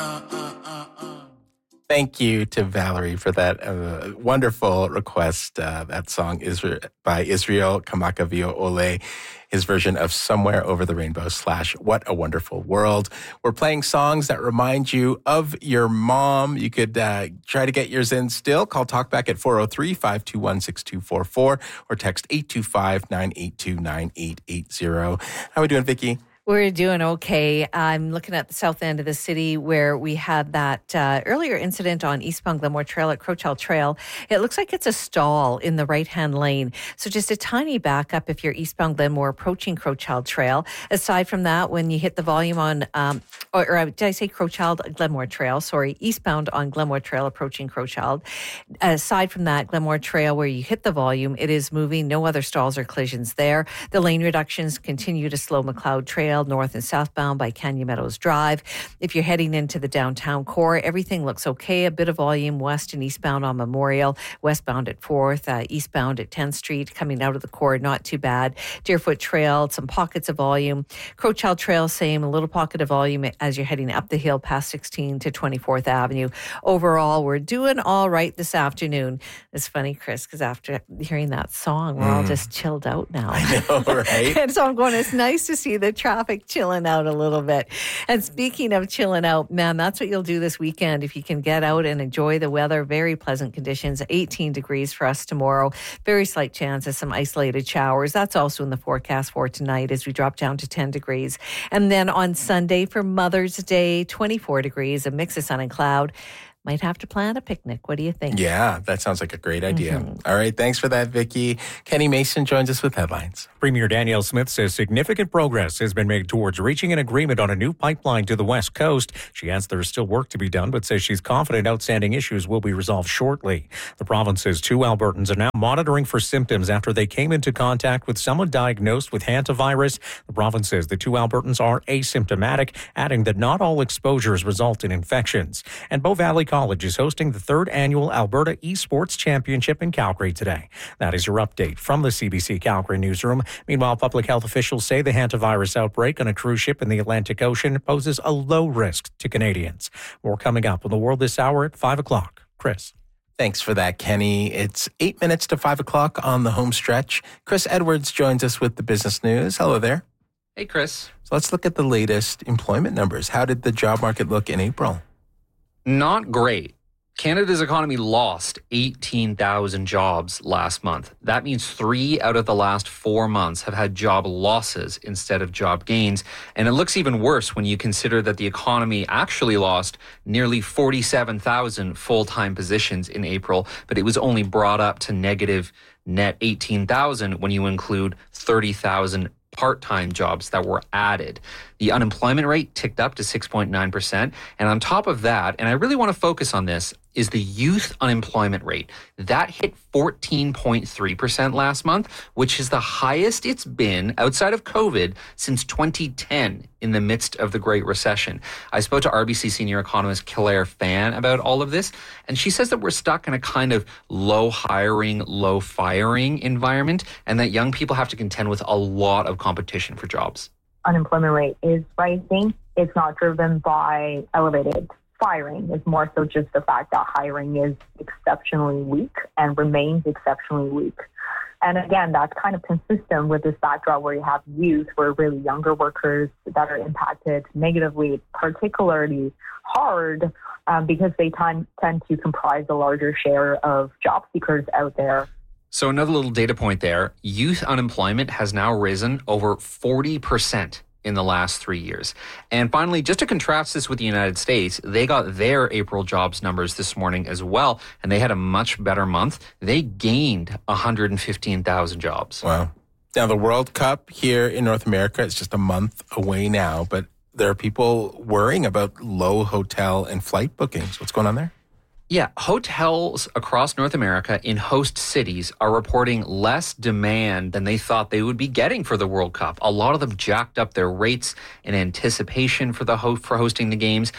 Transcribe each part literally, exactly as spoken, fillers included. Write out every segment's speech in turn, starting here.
Thank you to Valerie for that uh, wonderful request. Uh, that song is by Israel Kamakawiwo Ole, his version of Somewhere Over the Rainbow slash What a Wonderful World. We're playing songs that remind you of your mom. You could uh, try to get yours in still. Call Talkback at four oh three, five two one, six two four four or text eight two five, nine eight two, nine eight eight zero. How are we doing, Vicki? We're doing okay. I'm looking at the south end of the city where we had that uh, earlier incident on eastbound Glenmore Trail at Crowchild Trail. It looks like it's a stall in the right-hand lane. So just a tiny backup if you're eastbound Glenmore approaching Crowchild Trail. Aside from that, when you hit the volume on, um, or, or did I say Crowchild Glenmore Trail? Sorry, eastbound on Glenmore Trail approaching Crowchild. Aside from that, Glenmore Trail where you hit the volume, it is moving. No other stalls or collisions there. The lane reductions continue to slow McLeod Trail north and southbound by Canyon Meadows Drive. If you're heading into the downtown core, everything looks okay. A bit of volume west and eastbound on Memorial, westbound at fourth, uh, eastbound at tenth Street, coming out of the core, not too bad. Deerfoot Trail, some pockets of volume. Crowchild Trail, same, a little pocket of volume as you're heading up the hill past sixteenth to twenty-fourth Avenue. Overall, we're doing all right this afternoon. It's funny, Chris, because after hearing that song, we're mm. all just chilled out now. I know, right? And so I'm going, it's nice to see the traffic chilling out a little bit. And speaking of chilling out, man, that's what you'll do this weekend if you can get out and enjoy the weather. Very pleasant conditions, eighteen degrees for us tomorrow. Very slight chance of some isolated showers. That's also in the forecast for tonight as we drop down to ten degrees. And then on Sunday for Mother's Day, twenty-four degrees, a mix of sun and cloud. Might have to plan a picnic. What do you think? Yeah, that sounds like a great idea. Mm-hmm. All right, thanks for that, Vicki. Kenny Mason joins us with headlines. Premier Danielle Smith says significant progress has been made towards reaching an agreement on a new pipeline to the West Coast. She adds there is still work to be done, but says she's confident outstanding issues will be resolved shortly. The province says two Albertans are now monitoring for symptoms after they came into contact with someone diagnosed with hantavirus. The province says the two Albertans are asymptomatic, adding that not all exposures result in infections. And Bow Valley College is hosting the third annual Alberta Esports Championship in Calgary today. That is your update from the C B C Calgary newsroom. Meanwhile, public health officials say the hantavirus outbreak on a cruise ship in the Atlantic Ocean poses a low risk to Canadians. More coming up on The World this hour at five o'clock. Chris. Thanks for that, Kenny. It's eight minutes to five o'clock on the home stretch. Chris Edwards joins us with the business news. Hello there. Hey, Chris. So let's look at the latest employment numbers. How did the job market look in April? Not great. Canada's economy lost eighteen thousand jobs last month. That means three out of the last four months have had job losses instead of job gains. And it looks even worse when you consider that the economy actually lost nearly forty-seven thousand full-time positions in April, but it was only brought up to negative net eighteen thousand when you include thirty thousand part-time jobs that were added. The unemployment rate ticked up to six point nine percent. And on top of that, and I really want to focus on this, is the youth unemployment rate. That hit fourteen point three percent last month, which is the highest it's been outside of COVID since twenty ten in the midst of the Great Recession. I spoke to R B C senior economist Claire Fan about all of this, and she says that we're stuck in a kind of low hiring, low firing environment, and that young people have to contend with a lot of competition for jobs. Unemployment rate is rising. It's not driven by elevated firing. It's more so just the fact that hiring is exceptionally weak and remains exceptionally weak. And again, that's kind of consistent with this backdrop where you have youth, where really younger workers that are impacted negatively, particularly hard um, because they tend, tend to comprise a larger share of job seekers out there. So another little data point there, youth unemployment has now risen over forty percent in the last three years. And finally, just to contrast this with the United States, they got their April jobs numbers this morning as well, and they had a much better month. They gained one hundred fifteen thousand jobs. Wow. Now, the World Cup here in North America is just a month away now, but there are people worrying about low hotel and flight bookings. What's going on there? Yeah, hotels across North America in host cities are reporting less demand than they thought they would be getting for the World Cup. A lot of them jacked up their rates in anticipation for the ho- for hosting the games.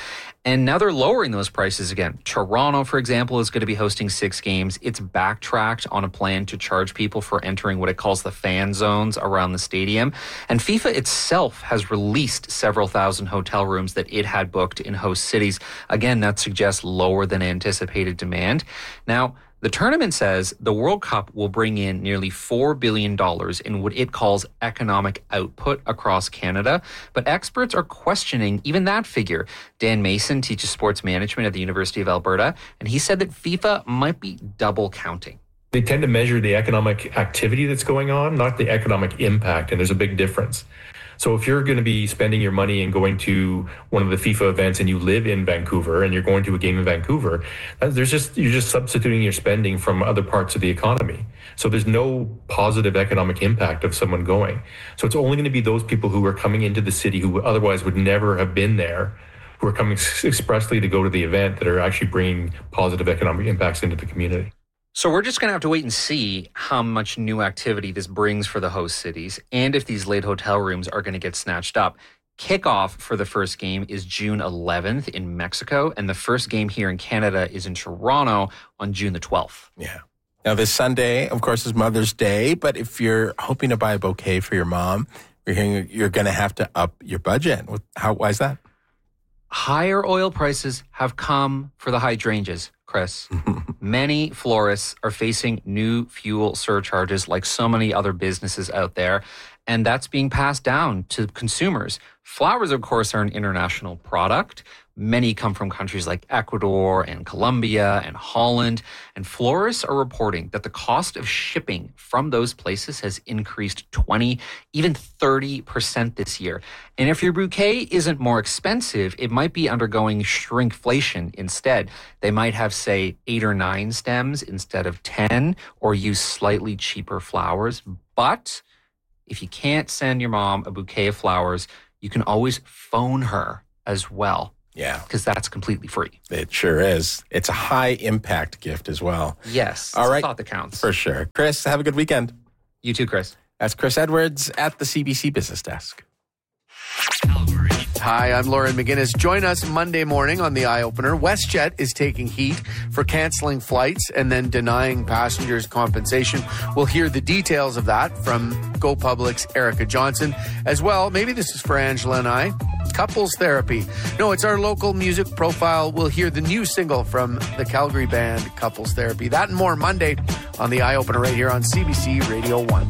And now they're lowering those prices again. Toronto, for example, is going to be hosting six games. It's backtracked on a plan to charge people for entering what it calls the fan zones around the stadium. And FIFA itself has released several thousand hotel rooms that it had booked in host cities. Again, that suggests lower than anticipated demand. Now, the tournament says the World Cup will bring in nearly four billion dollars in what it calls economic output across Canada, but experts are questioning even that figure. Dan Mason teaches sports management at the University of Alberta, and he said that FIFA might be double counting. They tend to measure the economic activity that's going on, not the economic impact, and there's a big difference. So if you're going to be spending your money and going to one of the FIFA events and you live in Vancouver and you're going to a game in Vancouver, there's just you're just substituting your spending from other parts of the economy. So there's no positive economic impact of someone going. So it's only going to be those people who are coming into the city who otherwise would never have been there, who are coming expressly to go to the event, that are actually bringing positive economic impacts into the community. So we're just going to have to wait and see how much new activity this brings for the host cities and if these late hotel rooms are going to get snatched up. Kickoff for the first game is June eleventh in Mexico, and the first game here in Canada is in Toronto on June the twelfth. Yeah. Now, this Sunday, of course, is Mother's Day, but if you're hoping to buy a bouquet for your mom, you're hearing you're going to have to up your budget. How, why is that? Higher oil prices have come for the hydrangeas, Chris. Many florists are facing new fuel surcharges like so many other businesses out there, and that's being passed down to consumers. Flowers, of course, are an international product. Many come from countries like Ecuador and Colombia and Holland, and florists are reporting that the cost of shipping from those places has increased twenty, even thirty percent this year. And if your bouquet isn't more expensive, it might be undergoing shrinkflation instead. They might have, say, eight or nine stems instead of ten, or use slightly cheaper flowers. But if you can't send your mom a bouquet of flowers, you can always phone her as well. Yeah. Because that's completely free. It sure is. It's a high impact gift as well. Yes. All it's right. a thought that counts. For sure. Chris, have a good weekend. You too, Chris. That's Chris Edwards at the C B C Business Desk. Hi, I'm Lauren McGinnis. Join us Monday morning on the Eye Opener. WestJet is taking heat for canceling flights and then denying passengers compensation. We'll hear the details of that from Go Public's Erica Johnson. As well, maybe this is for Angela and I, couples therapy. No, it's our local music profile. We'll hear the new single from the Calgary band Couples Therapy. That and more Monday on the Eye Opener right here on C B C Radio one.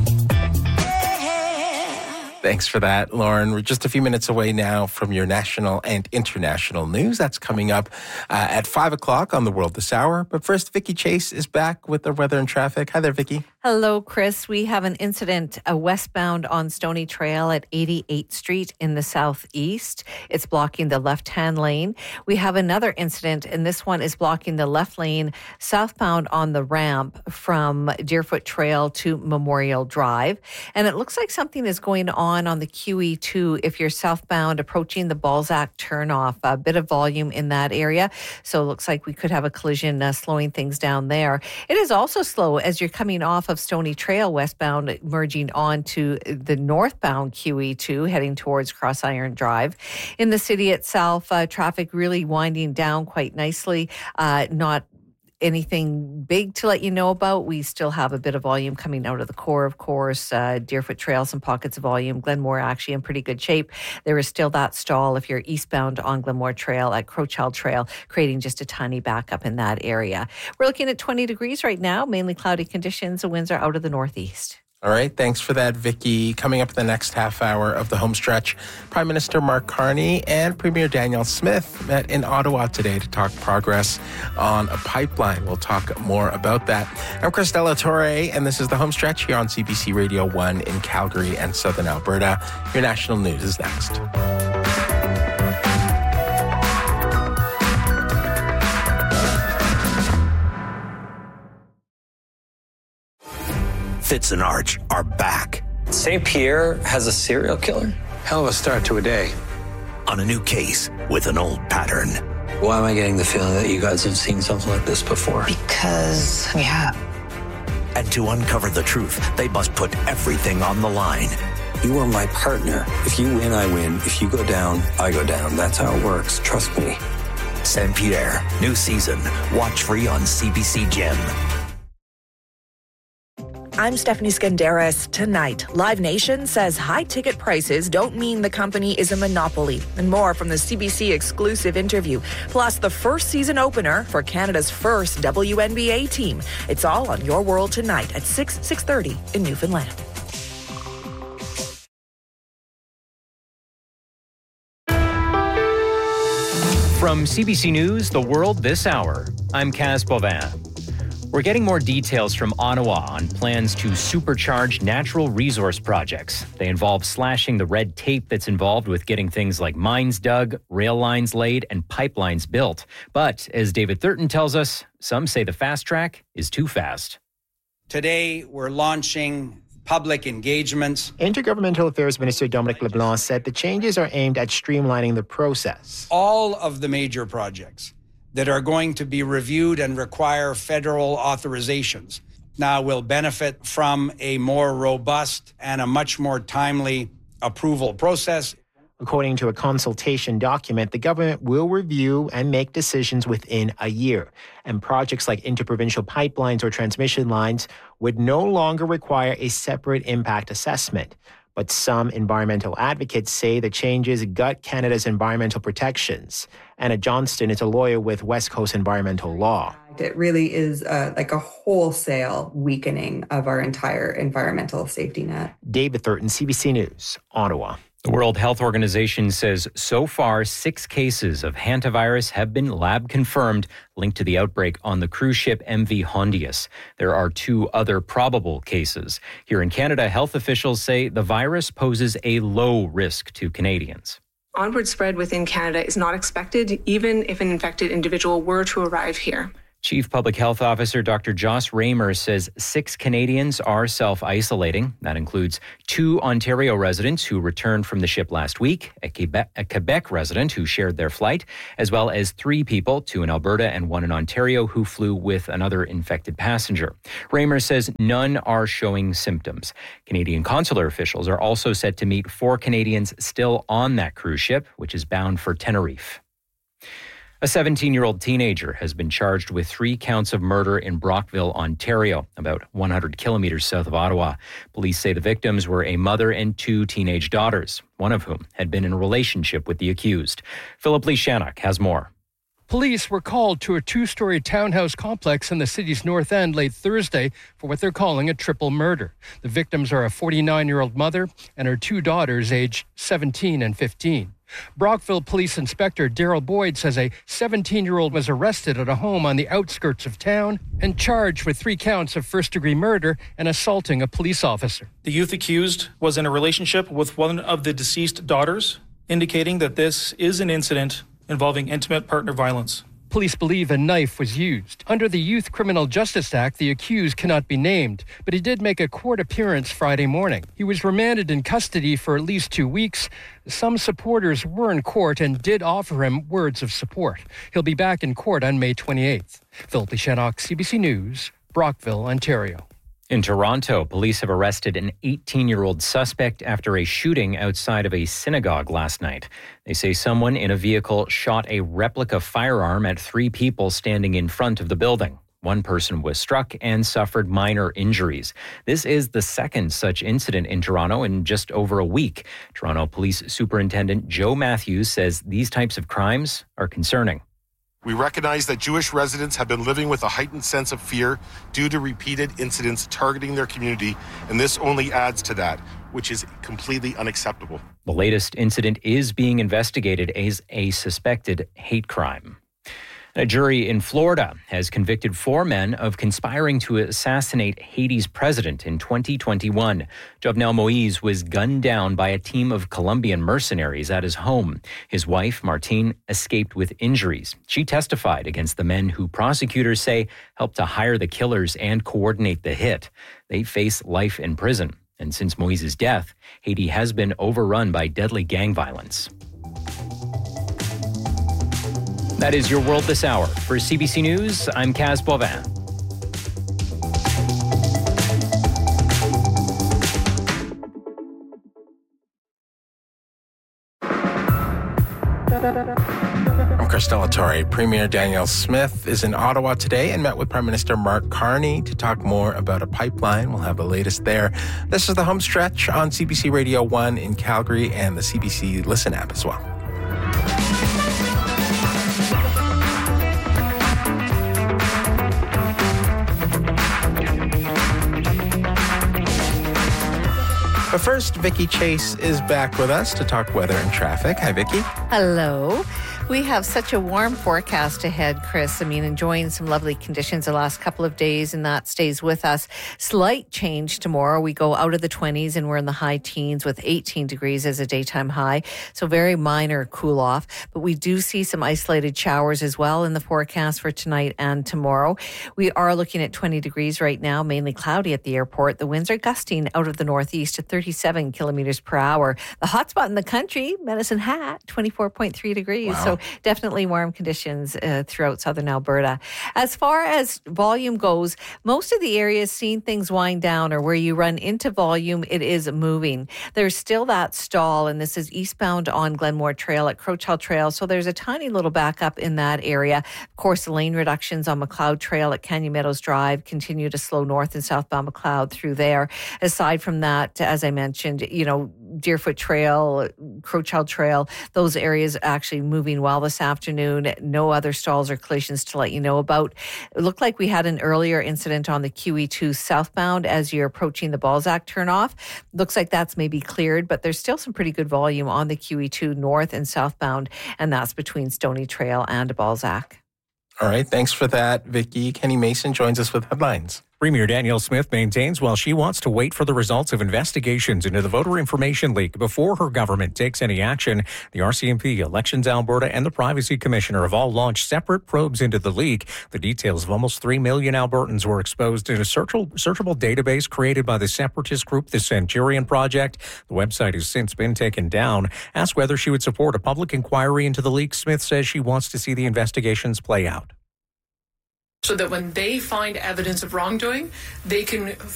Thanks for that, Lauren. We're just a few minutes away now from your national and international news. That's coming up uh, at five o'clock on The World This Hour. But first, Vicki Chase is back with the weather and traffic. Hi there, Vicki. Hello, Chris. We have an incident uh, westbound on Stony Trail at eighty-eighth Street in the southeast. It's blocking the left-hand lane. We have another incident, and this one is blocking the left lane southbound on the ramp from Deerfoot Trail to Memorial Drive. And it looks like something is going on on the Q E two if you're southbound approaching the Balzac turnoff. A bit of volume in that area. So it looks like we could have a collision uh, slowing things down there. It is also slow as you're coming off of Stony Trail westbound, merging on to the northbound Q E two, heading towards Cross Iron Drive. In the city itself, uh, traffic really winding down quite nicely. Uh, not anything big to let you know about. We still have a bit of volume coming out of the core, of course. Uh, Deerfoot Trail, some pockets of volume. Glenmore actually in pretty good shape. There is still that stall if you're eastbound on Glenmore Trail at Crowchild Trail, creating just a tiny backup in that area. We're looking at twenty degrees right now, mainly cloudy conditions. The winds are out of the northeast. All right. Thanks for that, Vicki. Coming up in the next half hour of the home stretch, Prime Minister Mark Carney and Premier Danielle Smith met in Ottawa today to talk progress on a pipeline. We'll talk more about that. I'm Chris Della Torre, and this is the home stretch here on C B C Radio one in Calgary and Southern Alberta. Your national news is next. Fitz and Arch are back. Saint Pierre has a serial killer? Hell of a start to a day. On a new case with an old pattern. Why am I getting the feeling that you guys have seen something like this before? Because we have. And to uncover the truth, they must put everything on the line. You are my partner. If you win, I win. If you go down, I go down. That's how it works. Trust me. Saint Pierre, new season. Watch free on C B C Gem. I'm Stephanie Skandaris. Tonight, Live Nation says high ticket prices don't mean the company is a monopoly. And more from the C B C exclusive interview. Plus, the first season opener for Canada's first W N B A team. It's all on Your World tonight at six, six thirty in Newfoundland. From C B C News, The World This Hour, I'm Kaz Bovin. We're getting more details from Ottawa on plans to supercharge natural resource projects. They involve slashing the red tape that's involved with getting things like mines dug, rail lines laid, and pipelines built. But, as David Thurton tells us, some say the fast track is too fast. Today, we're launching public engagements. Intergovernmental Affairs Minister Dominic LeBlanc said the changes are aimed at streamlining the process. All of the major projects that are going to be reviewed and require federal authorizations now will benefit from a more robust and a much more timely approval process. According to a consultation document, the government will review and make decisions within a year. And projects like interprovincial pipelines or transmission lines would no longer require a separate impact assessment. But some environmental advocates say the changes gut Canada's environmental protections. Anna Johnston is a lawyer with West Coast Environmental Law. It really is uh, like a wholesale weakening of our entire environmental safety net. David Thurton, C B C News, Ottawa. The World Health Organization says so far six cases of hantavirus have been lab confirmed linked to the outbreak on the cruise ship M V Hondius. There are two other probable cases. Here in Canada, health officials say the virus poses a low risk to Canadians. Onward spread within Canada is not expected, even if an infected individual were to arrive here. Chief Public Health Officer Doctor Joss Raymer says six Canadians are self-isolating. That includes two Ontario residents who returned from the ship last week, a Quebec, a Quebec resident who shared their flight, as well as three people, two in Alberta and one in Ontario, who flew with another infected passenger. Raymer says none are showing symptoms. Canadian consular officials are also set to meet four Canadians still on that cruise ship, which is bound for Tenerife. A seventeen-year-old teenager has been charged with three counts of murder in Brockville, Ontario, about one hundred kilometers south of Ottawa. Police say the victims were a mother and two teenage daughters, one of whom had been in a relationship with the accused. Philip Lee Shannock has more. Police were called to a two-story townhouse complex in the city's north end late Thursday for what they're calling a triple murder. The victims are a forty-nine-year-old mother and her two daughters aged seventeen and fifteen. Brockville Police Inspector Daryl Boyd says a seventeen-year-old was arrested at a home on the outskirts of town and charged with three counts of first-degree murder and assaulting a police officer. The youth accused was in a relationship with one of the deceased daughters, indicating that this is an incident involving intimate partner violence. Police believe a knife was used. Under the Youth Criminal Justice Act, the accused cannot be named, but he did make a court appearance Friday morning. He was remanded in custody for at least two weeks. Some supporters were in court and did offer him words of support. He'll be back in court on May twenty-eighth. Philip Shannock, C B C News, Brockville, Ontario. In Toronto, police have arrested an eighteen-year-old suspect after a shooting outside of a synagogue last night. They say someone in a vehicle shot a replica firearm at three people standing in front of the building. One person was struck and suffered minor injuries. This is the second such incident in Toronto in just over a week. Toronto Police Superintendent Joe Matthews says these types of crimes are concerning. We recognize that Jewish residents have been living with a heightened sense of fear due to repeated incidents targeting their community, and this only adds to that, which is completely unacceptable. The latest incident is being investigated as a suspected hate crime. A jury in Florida has convicted four men of conspiring to assassinate Haiti's president in twenty twenty-one. Jovenel Moise was gunned down by a team of Colombian mercenaries at his home. His wife, Martine, escaped with injuries. She testified against the men who prosecutors say helped to hire the killers and coordinate the hit. They face life in prison. And since Moise's death, Haiti has been overrun by deadly gang violence. That is your world this hour. For C B C News, I'm Kaz Bovin. I'm Chris Delatorre. Premier Danielle Smith is in Ottawa today and met with Prime Minister Mark Carney to talk more about a pipeline. We'll have the latest there. This is the home stretch on C B C Radio one in Calgary and the C B C Listen app as well. But first, Vicki Chase is back with us to talk weather and traffic. Hi, Vicki. Hello. We have such a warm forecast ahead, Chris. I mean, enjoying some lovely conditions the last couple of days, and that stays with us. Slight change tomorrow. We go out of the twenties and we're in the high teens with eighteen degrees as a daytime high. So very minor cool off. But we do see some isolated showers as well in the forecast for tonight and tomorrow. We are looking at twenty degrees right now, mainly cloudy at the airport. The winds are gusting out of the northeast to thirty-seven kilometers per hour. The hot spot in the country, Medicine Hat, twenty-four point three degrees. Wow. So definitely warm conditions uh, throughout southern Alberta. As far as volume goes, most of the areas seeing things wind down, or where you run into volume, it is moving. There's still that stall, and this is eastbound on Glenmore Trail at Crowchild Trail. So there's a tiny little backup in that area. Of course, the lane reductions on McLeod Trail at Canyon Meadows Drive continue to slow north and southbound McLeod through there. Aside from that, as I mentioned, you know, Deerfoot Trail, Crowchild Trail, those areas actually moving well this afternoon. No other stalls or collisions to let you know about. It looked like we had an earlier incident on the Q E two southbound as you're approaching the Balzac turnoff. Looks like that's maybe cleared, but there's still some pretty good volume on the Q E two north and southbound, and that's between Stony Trail and Balzac. All right, thanks for that, Vicki. Kenny Mason joins us with headlines. Premier Danielle Smith maintains while she wants to wait for the results of investigations into the voter information leak before her government takes any action, the R C M P, Elections Alberta, and the Privacy Commissioner have all launched separate probes into the leak. The details of almost three million Albertans were exposed in a searchable, searchable database created by the separatist group, the Centurion Project. The website has since been taken down. Asked whether she would support a public inquiry into the leak, Smith says she wants to see the investigations play out. So that when they find evidence of wrongdoing, they can